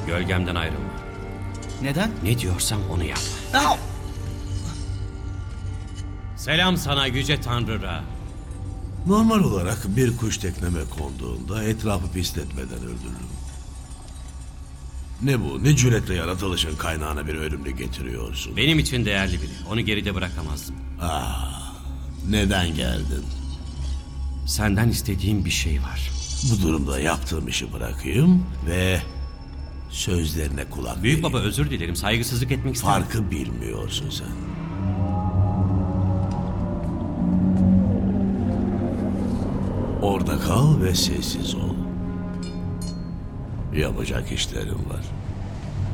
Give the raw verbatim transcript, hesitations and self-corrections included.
Gölgemden ayrılma. Neden? Ne diyorsam onu yap. Au! Selam sana yüce Tanrı Ra. Normal olarak bir kuş tekneme konduğunda etrafı pisletmeden öldürürüm. Ne bu? Ne cüretle yaratılışın kaynağına bir ölümlü getiriyorsun? Benim için değerli biri. Onu geride bırakamazdım. Ah, neden geldin? Senden istediğim bir şey var. Bu durumda yaptığım işi bırakayım ve sözlerine kulak Büyük vereyim. baba özür dilerim. Saygısızlık etmek istemem. Farkı bilmiyorsun sen. Orada kal ve sessiz ol. Yapacak işlerim var.